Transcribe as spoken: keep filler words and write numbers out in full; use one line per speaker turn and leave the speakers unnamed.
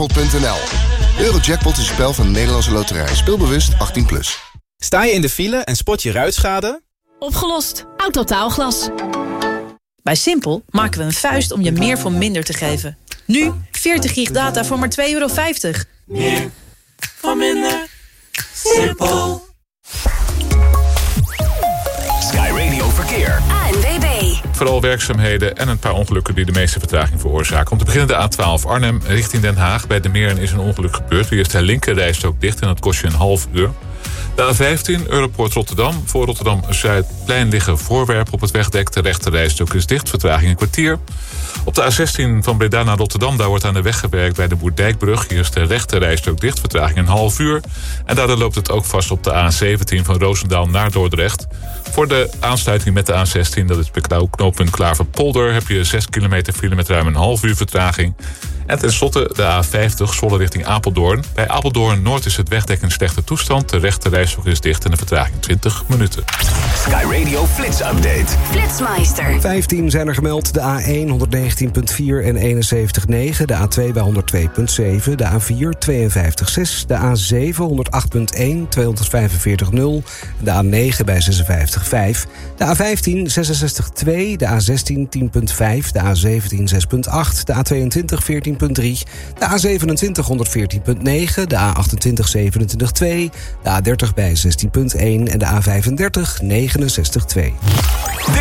eurojackpot punt n l. Eurojackpot is een spel van de Nederlandse Loterij. Speelbewust achttien plus.
Sta je in de file en spot je ruitschade?
Opgelost. Autotaalglas. Bij Simpel maken we een vuist om je meer voor minder te geven. Nu veertig gig data voor maar twee euro vijftig.
Meer voor minder. Simpel.
Sky Radio Verkeer.
A N W B.
Vooral werkzaamheden en een paar ongelukken die de meeste vertraging veroorzaken. Om te beginnen de A twaalf Arnhem richting Den Haag. Bij de Meren is een ongeluk gebeurd. Hier is de linkerrijstrook dicht en dat kost je een half uur. De A vijftien, Europoort Rotterdam. Voor Rotterdam-Zuidplein liggen voorwerpen op het wegdek. De rechterrijstrook is dicht, vertraging een kwartier. Op de A zestien van Breda naar Rotterdam, daar wordt aan de weg gewerkt bij de Boerdijkbrug. Hier is de rechterrijstrook dicht, vertraging een half uur. En daardoor loopt het ook vast op de A zeventien van Roosendaal naar Dordrecht. Voor de aansluiting met de A zestien, dat is bij knooppunt Klaverpolder, heb je zes kilometer file met ruim een half uur vertraging. En tenslotte de A vijftig, Zwolle richting Apeldoorn. Bij Apeldoorn Noord is het wegdek in slechte toestand. De rechterrijstrook is dicht en de vertraging twintig minuten.
Sky Radio Flits Update.
Flitsmeister.
vijftien zijn er gemeld. De A één honderdnegentien komma vier en eenenzeventig komma negen. De A twee bij honderdtwee komma zeven. De A vier tweeënvijftig komma zes. De A zeven honderdacht komma één, tweehonderdvijfenveertig komma nul. De A negen bij zesenvijftig komma vijf. De A vijftien zesenzestig komma twee. De A zestien tien komma vijf. De A zeventien zes komma acht. De A tweeëntwintig veertien komma drie. De A zevenentwintig honderdveertien komma negen. De A achtentwintig zevenentwintig komma twee. De A dertig bij zestien komma één. En de A vijfendertig negenenzestig komma twee.